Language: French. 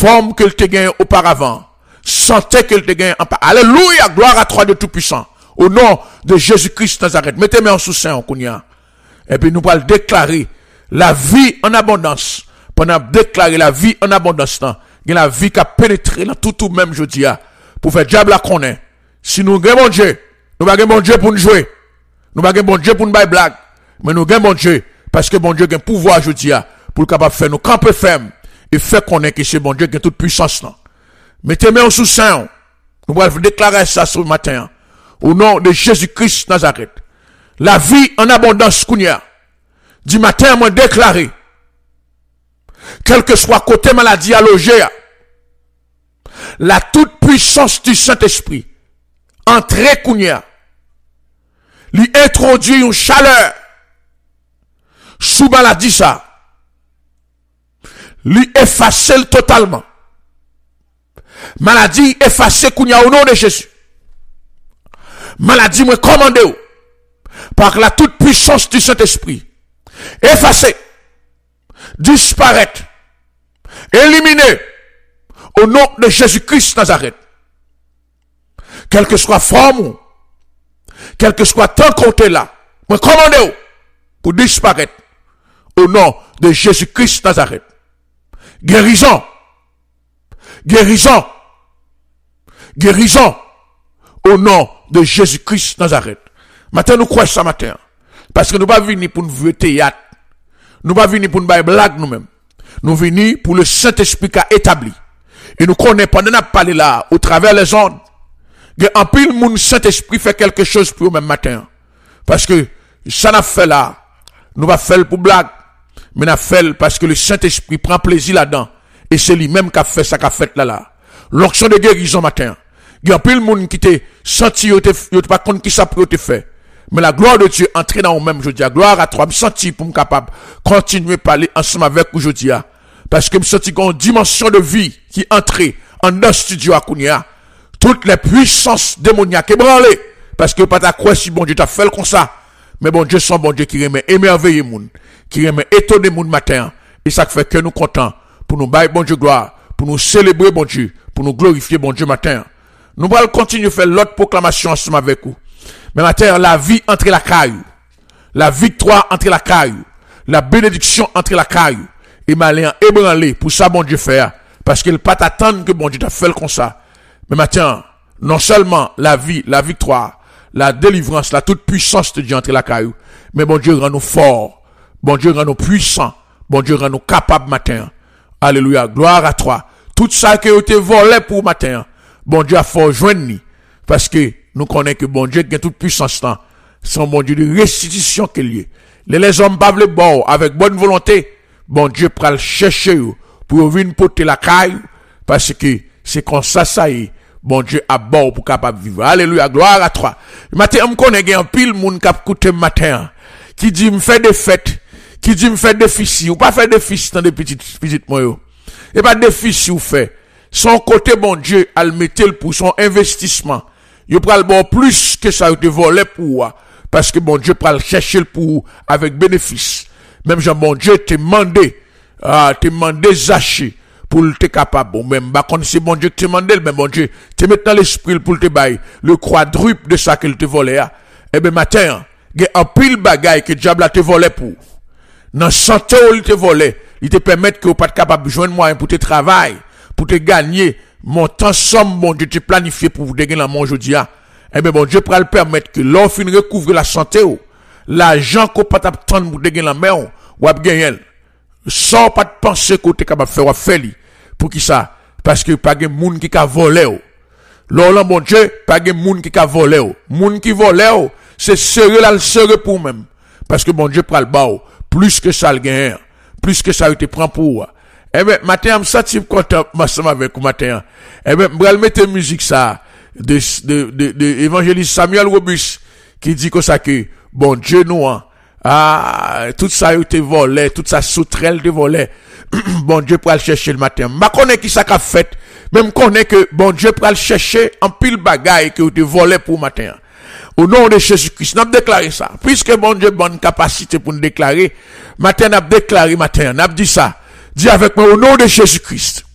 forme que te gagne auparavant, santé que te gagne en alléluia, gloire à toi de Tout-Puissant. Au nom de Jésus-Christ Nazareth, mettez-moi en sous-sein, Kounia. Et puis nous allons déclarer la vie en abondance. Pendant déclarer la vie en abondance, il y a la vie qui a pénétré dans tout même, je dis, pour faire diable à connaître. Si nous avons bon Dieu, nous avons bon Dieu pour nous jouer. Nous avons bon Dieu pour nous faire blague. Mais nous avons bon Dieu, parce que bon Dieu a un pouvoir, je dis, pour capable faire nous camper ferme et faire connaître que c'est bon Dieu qui a toute puissance. Mettez-moi en sous-sein. Nous allons déclarer ça ce matin. Au nom de Jésus-Christ Nazareth. La vie en abondance, Kounia. Du matin, moi déclaré. Quel que soit côté maladie à loger, la toute puissance du Saint-Esprit, entrée, Kounia, lui introduit une chaleur, sous maladie ça, lui effacer totalement. Maladie effacée, Kounia, au nom de Jésus. Maladie, moi commandé, par la toute puissance du Saint-Esprit, effacer, disparaître, éliminer, au nom de Jésus-Christ Nazareth. Quelle que soit forme, quel que soit temps côté là, moi commandez pour disparaître, au nom de Jésus-Christ Nazareth. Guérison, guérison, guérison, au nom de Jésus-Christ Nazareth. Maintenant, nous croyons ça matin. Parce que nous ne sommes pas venus pour nous jouer théâtre. Nous ne sommes pas venus pour nous faire blague nous-mêmes. Nous sommes venus pour le Saint-Esprit qui a établi. Et nous connaissons pendant qu'on a parlé là, au travers les ondes, que en pile, le Saint-Esprit fait quelque chose pour nous même matin. Parce que ça n'a fait là, nous va faire pour blague. Mais nous fait parce que le Saint-Esprit prend plaisir là-dedans. Et c'est lui-même qui a fait ça qu'a fait là. L'onction de guérison matin. Il y a plus de monde qui te senti, yo pas compte qui ça pour te faire. Mais la gloire de Dieu entre dans nous-mêmes, je dis, gloire à toi, me senti pour me capable continuer à parler ensemble avec vous, je dis, parce que me senti qu'on dimension de vie qui entre en dans studio à Kounia. Toutes les puissances démoniaques ébranlées. Parce que pas ta croix si bon Dieu t'a fait comme ça. Mais bon Dieu, son bon Dieu qui remet émerveiller moun, qui remet étonner moun matin. Et ça fait que nous contents pour nous bailler bon Dieu gloire, pour nous célébrer bon Dieu, pour nous glorifier bon Dieu matin. Nous allons continuer à faire l'autre proclamation ensemble avec vous. Mais matin, la vie entre la caillou, la victoire entre la caillou, la bénédiction entre la caillou, et malin ébranlé pour ça bon Dieu faire. Parce qu'il pas t'attendre que bon Dieu t'a fait comme ça. Mais matin, non seulement la vie, la victoire, la délivrance, la toute puissance de Dieu entre la caillou, mais bon Dieu rend nous forts, bon Dieu rend nous puissants, bon Dieu rend nous capables matin. Alléluia, gloire à toi. Tout ça qui a été volé pour matin, bon Dieu a fort joindre, parce que nous connaissons que bon Dieu qui a toute puissance là, c'est bon Dieu de restitution qu'il y a. Les hommes pas le bon avec bonne volonté, bon Dieu prend le chercher pour venir porter la caille, parce que c'est comme ça y est. Bon Dieu a bon pour capable vivre. Alléluia, gloire à toi. Matin, on connaît un pile moun qui a écouté matin, qui dit me fait des fêtes, qui dit me fait des fils, ou pas faire des fils dans des petites moyens. Et pas des fils ou fait. Son côté bon Dieu a le mettre pour son investissement. Il prend le bon plus que ça a été volé pour parce que bon Dieu prend le chercher pour avec bénéfice. Même Jean bon Dieu te demandé Zaché pour te capable bon même bah quand c'est bon Dieu que te demandé mais bon Dieu te mettre dans l'esprit pour te bailler le quadruple de ça qu'il te volé et ben matin il y a un pile bagaille que diable a te volé pour dans santé il te volé il te permettre que vous pas capable joindre moyen pour te travail pour te gagner montant somme bon Dieu te planifié pour vous gagner la mon aujourd'hui et ben bon Dieu pourra le permettre que l'offre recouvre la santé l'argent qu'on pas attendre pour gagner la main ou a gagner sans pas de penser que tu es capable de faire pour qui ça parce que pas de monde qui a volé l'homme bon Dieu pas de monde qui a volé monde qui volé c'est sérieux là le sérieux pour même parce que bon Dieu prend le bas plus que ça le gagne plus que ça il te prend pour eh ben matin me senti content ensemble avec vous matin eh ben me mettre musique ça de évangéliste Samuel Robus qui dit que ça que bon Dieu nous tout ça a été volé, tout ça sauterelle de volé. Bon Dieu pour aller chercher le matin. Ma connais qui ça qu'a fait, même connais que bon Dieu pour aller chercher en pile bagaille qui a été volé pour matin. Au nom de Jésus-Christ, n'a déclaré ça. Puisque bon Dieu bonne capacité pour nous déclarer, matin n'a déclaré matin, n'a dit ça. Dis avec moi au nom de Jésus-Christ.